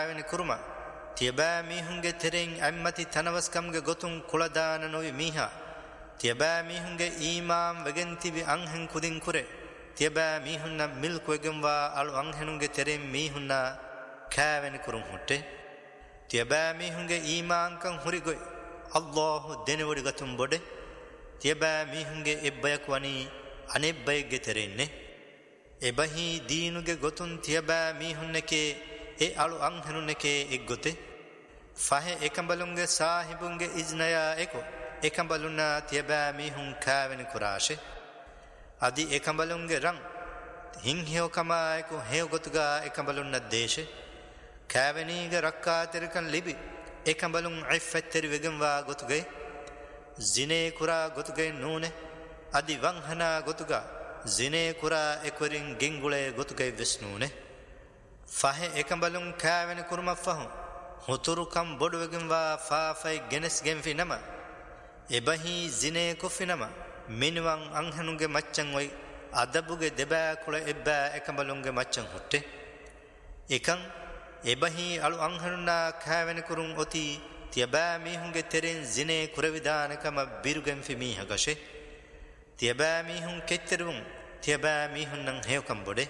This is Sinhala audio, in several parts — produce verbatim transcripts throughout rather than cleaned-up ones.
kෑවෙන කුරුම තියබෑ මීහුන්ගේ තෙරෙන් අම්මති තනවස්කම්ගේ ගොතුන් කුලදාන නොවි මීහා තියබෑ මීහුන්ගේ ඊමාම් වෙගෙන් තිබි අංහෙන් කුදින් කුරේ තියබෑ මීහුන්න මිල්ක් වෙගෙන්වා අලු අංහෙනුන්ගේ තෙරෙන් මීහුන්න කෑවෙන කුරුම් හොට්ටේ තියබෑ මීහුන්ගේ ඊමාංකම් හුරිගොයි අල්ලාහ් දෙනවඩි ගතුම් බොඩේ තියබෑ මීහුන්ගේ එබ්බයක් වනි අනෙබ්බයගේ තෙරෙන්නේ එබහි දීනුගේ ගොතුන් තියබෑ මීහුන්නකේ ඒ අලු අංහෙනුන්නකේ එක් ගොතේ ෆහේ එකඹලුන්ගේ සාහිබුන්ගේ ඉස්නයා එකෝ එකඹලුන්නා තියබෑ මීහුන් කෑවෙන කුරාෂේ අදි එකඹලුන්ගේ රං හිංහියෝ කමායකු හේව ගොතුගා එකඹලුන්න දේශේ කෑවෙනීගේ රක්කාතරිකන් ලිබි එකඹලුන් ඉෆ්ෆත්තරි වෙගෙන්වා ගොතුගේ ziනේ කුරා ගොතුගේ නූනේ අදි වංහනා ගොතුගා ziනේ කුරා එක්වරින් ගෙංගුලේ ගොතුගේ විස්නූනේ ෆහේ එකඹලුන් කෑවෙන කුරුම ෆහු හුතුරුකම් බොඩු වෙගෙන්වා ෆාෆයි ගෙනස් ගෙන්ෆි නම එබහි ziනේ කුෆි නම මිනවන් අංහනුගේ මච්චන් වයි අදබුගේ දෙබෑ කුල එබ්බෑ එකඹලුන්ගේ මච්චන් හොට්ටේ එකන් එබහි අලු අංහනුනා කෑවෙන කුරුන් ඔති තියබෑ මීහුන්ගේ තෙරෙන් ziනේ කුරවිදානකම බිරුගෙන් ෆි මීහගෂේ තියබෑ මීහුන් කෙත්තරුන් තියබෑ මීහුන් නම් හේවකම් බොඩේ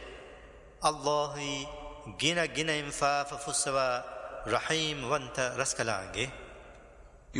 අල්ලාහි ගින ගින ඉන්ෆාෆ ෆුස්සවා රහීම් වන්ත රස්කලාංගේ